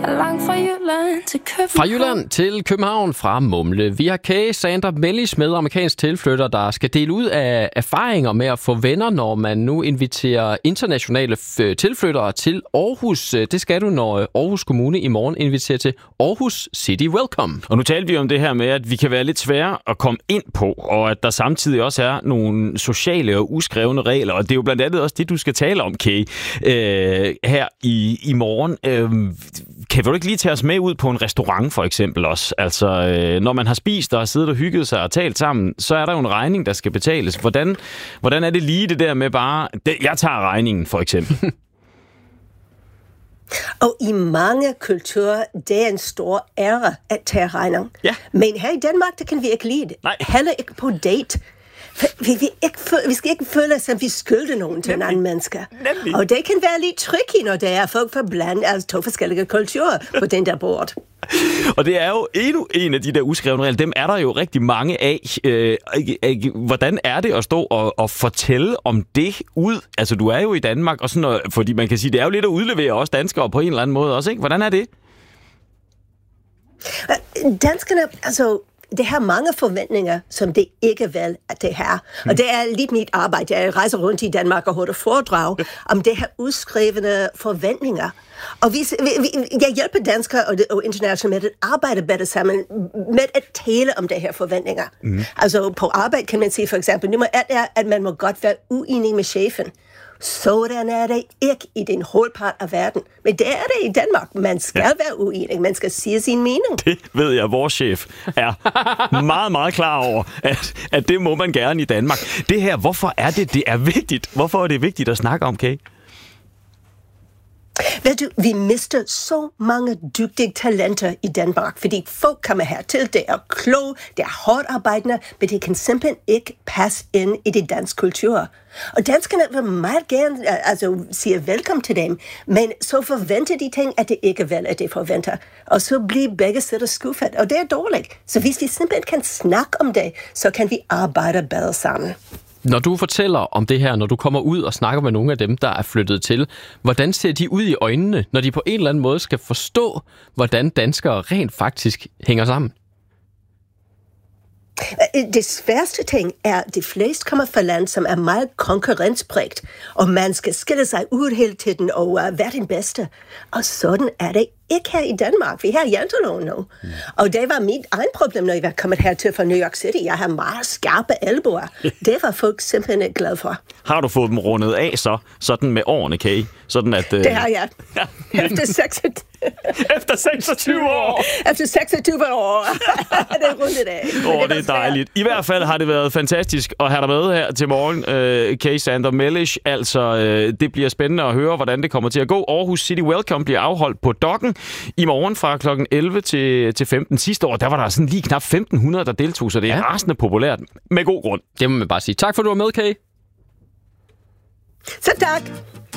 langt fra Jylland til København. Fra Jylland til København, fra Mumle. Vi har Kay Sander Mellish med, amerikansk tilflytter, der skal dele ud af erfaringer med at få venner, når man nu inviterer internationale tilflyttere til Aarhus. Det skal du, når Aarhus Kommune i morgen inviterer til Aarhus City Welcome. Og nu talte vi om det her med, at vi kan være lidt svære at komme ind på, og at der samtidig også er nogle sociale og uskrevne regler, og det er jo blandt andet også det, du skal tale om, Kay, her i morgen. Kan du ikke lige tage os med ud på en restaurant for eksempel også? Altså, når man har spist og har siddet og hygget sig og talt sammen, så er der jo en regning, der skal betales. Hvordan er det lige det der med bare, jeg tager regningen for eksempel? Og i mange kulturer, det er en stor ære at tage regning. Ja. Men her i Danmark, det kan vi ikke lide det. Nej. Heller ikke på date. Vi skal ikke føle os, som vi skylder nogen til en anden menneske. Nemlig. Og det kan være lidt tricky, når der er folk fra blandt to forskellige kulturer på den der bord. Og det er jo endnu en af de der uskrevne regler. Dem er der jo rigtig mange af. Hvordan er det at stå og fortælle om det ud? Altså, du er jo i Danmark, og sådan noget, fordi man kan sige, det er jo lidt at udlevere os danskere på en eller anden måde også, ikke? Hvordan er det? Danskerne, altså, det har mange forventninger, som det ikke vil, at det har. Og det er lidt mit arbejde. Jeg rejser rundt i Danmark og holder foredrag om det her udskrevne forventninger. Og jeg hjælper danskere og internationalt med at arbejde bedre sammen med at tale om det her forventninger. Altså på arbejde kan man sige for eksempel, nummer 1 er, at man må godt være uenig med chefen. Sådan er det ikke i den hovedpart af verden. Men det er det i Danmark. Man skal være uenig. Man skal sige sin mening. Det ved jeg, vores chef er meget, meget klar over, at det må man gerne i Danmark. Det her, hvorfor er det er vigtigt? Hvorfor er det vigtigt at snakke om, Kay? Ved du, vi mister så mange dygtige talenter i Danmark, fordi folk kommer hertil, det er kloge, det er hårdt arbejdende, men det kan simpelthen ikke passe ind i det danske kultur. Og danskerne vil meget gerne sige velkommen til dem, men så forventer de ting, at det ikke vil, at det forventer. Og så bliver begge sider skuffet, og det er dårligt. Så hvis vi simpelthen kan snakke om det, så kan vi arbejde bedre sammen. Når du fortæller om det her, når du kommer ud og snakker med nogle af dem, der er flyttet til, hvordan ser de ud i øjnene, når de på en eller anden måde skal forstå, hvordan danskere rent faktisk hænger sammen? Det sværeste ting er, at de fleste kommer fra land, som er meget konkurrensprægt, og man skal skille sig ud hele tiden og være den bedste. Og sådan er det ikke her i Danmark. Vi har janteloven nu. Og det var mit egen problem, når jeg var kommet hertil fra New York City. Jeg har meget skarpe albuer. Det var folk simpelthen ikke glade for. Har du fået dem rundet af sådan med årene, Kay? Sådan at, Det har jeg. Efter 26 år! Efter 26 år. Det er rundet af. Det er dejligt. I hvert fald har det været fantastisk at have dig med her til morgen, Kay Sander Mellish. Altså, det bliver spændende at høre, hvordan det kommer til at gå. Aarhus City Welcome bliver afholdt på Dokken i morgen fra kl. 11 til 15. Sidste år, der var der sådan lige knap 1.500, der deltog, så det er rasende populært. Med god grund. Det må man bare sige. Tak for, at du var med, Kay. Så tak.